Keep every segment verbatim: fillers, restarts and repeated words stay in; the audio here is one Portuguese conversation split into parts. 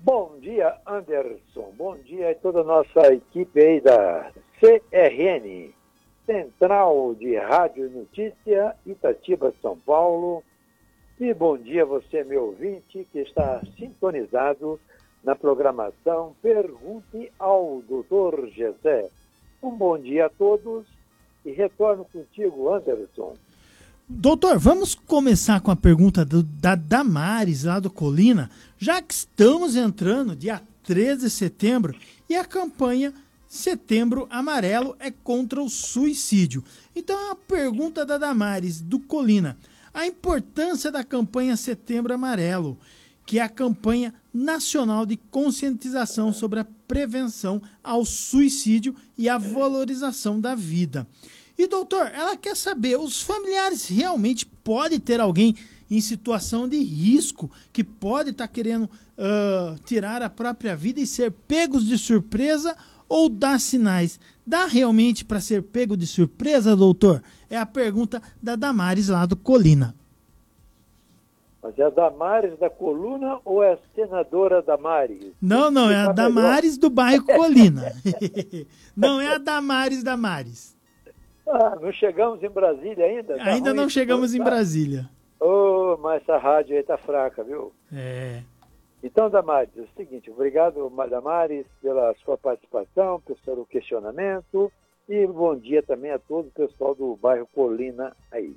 Bom dia, Anderson. Bom dia a toda a nossa equipe aí da C R N, Central de Rádio e Notícia, Itatiba, São Paulo. E bom dia a você, meu ouvinte, que está sintonizado na programação Pergunte ao doutor Gessé. Um bom dia a todos e retorno contigo, Anderson. Doutor, vamos começar com a pergunta do, da Damares, lá do Colina, já que estamos entrando dia treze de setembro e a campanha Setembro Amarelo é contra o suicídio. Então a pergunta da Damares, do Colina, a importância da campanha Setembro Amarelo, que é a campanha nacional de conscientização sobre a prevenção ao suicídio e a valorização da vida. E, doutor, ela quer saber, os familiares realmente podem ter alguém em situação de risco que pode estar tá querendo uh, tirar a própria vida e ser pegos de surpresa ou dá sinais? Dá realmente para ser pego de surpresa, doutor? É a pergunta da Damares lá do Colina. Mas é a Damares da Coluna ou é a senadora Damares? Não, não, é a Damares do bairro Colina. Não é a Damares Damares. Ah, não chegamos em Brasília ainda? Tá ainda não chegamos em Brasília. Ô, oh, mas essa rádio aí tá fraca, viu? É. Então, Damares, é o seguinte, obrigado, Damares, pela sua participação, pelo seu questionamento, e bom dia também a todo o pessoal do bairro Colina aí.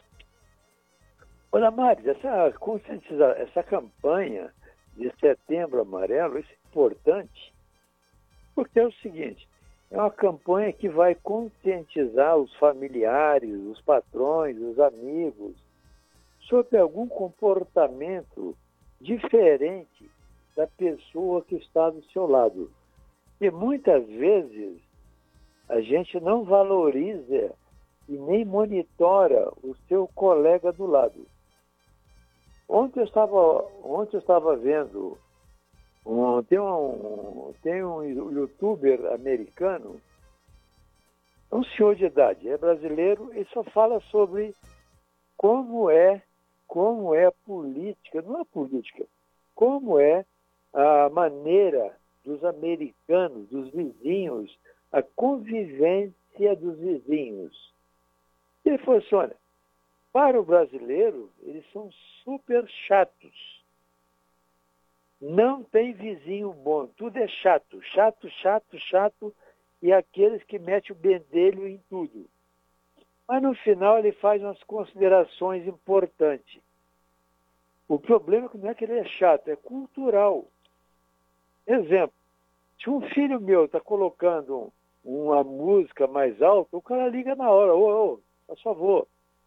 Ô, Damares, essa conscientização, essa campanha de Setembro Amarelo, isso é importante, porque é o seguinte, é uma campanha que vai conscientizar os familiares, os patrões, os amigos, sobre algum comportamento diferente da pessoa que está do seu lado. E muitas vezes a gente não valoriza e nem monitora o seu colega do lado. Ontem eu estava, ontem eu estava vendo Um, tem, um, tem um youtuber americano, um senhor de idade, é brasileiro, e só fala sobre como é, como é a política, não é política, como é a maneira dos americanos, dos vizinhos, a convivência dos vizinhos. Ele falou assim, olha, para o brasileiro, eles são super chatos. Não tem vizinho bom, tudo é chato, chato, chato, chato, e aqueles que metem o bedelho em tudo. Mas no final ele faz umas considerações importantes. O problema é que não é que ele é chato, é cultural. Exemplo, se um filho meu está colocando uma música mais alta, o cara liga na hora, ô, ô, faz favor.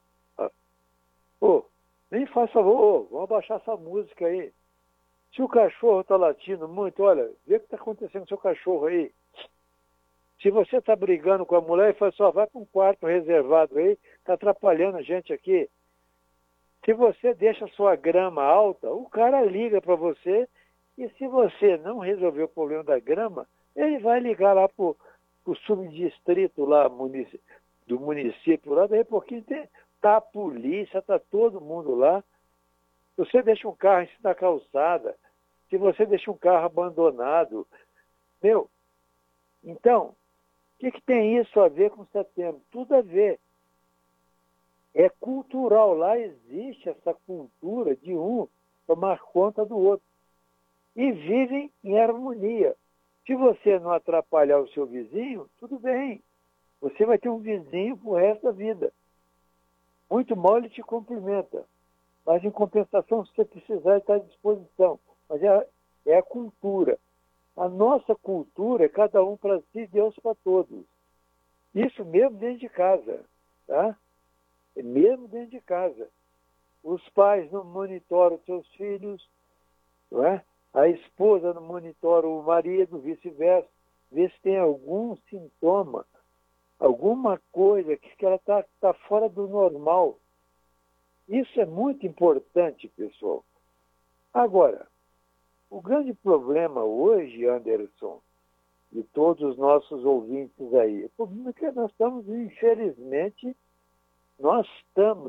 Ô, nem faz favor, ô, vamos abaixar essa música aí. Se o cachorro está latindo muito, olha, vê o que está acontecendo com o seu cachorro aí. Se você está brigando com a mulher, fala só, vai para um quarto reservado aí, está atrapalhando a gente aqui. Se você deixa a sua grama alta, o cara liga para você e se você não resolver o problema da grama, ele vai ligar lá para o subdistrito lá, munic do município lá, daí porque está a polícia, está todo mundo lá. Você deixa um carro em cima da calçada, se você deixa um carro abandonado, meu, então, o que, que tem isso a ver com setembro? Tudo a ver. É cultural, lá existe essa cultura de um tomar conta do outro. E vivem em harmonia. Se você não atrapalhar o seu vizinho, tudo bem. Você vai ter um vizinho pro resto da vida. Muito mal ele te cumprimenta. Mas, em compensação, se você precisar, ele está à disposição. Mas é, é a cultura. A nossa cultura é cada um para si, Deus para todos. Isso mesmo dentro de casa. Tá? É mesmo dentro de casa. Os pais não monitoram os seus filhos, não é? A esposa não monitora o marido, vice-versa. Vê se tem algum sintoma, alguma coisa que, que ela está tá fora do normal. Isso é muito importante, pessoal. Agora, o grande problema hoje, Anderson, e todos os nossos ouvintes aí, o problema é que nós estamos, infelizmente, nós estamos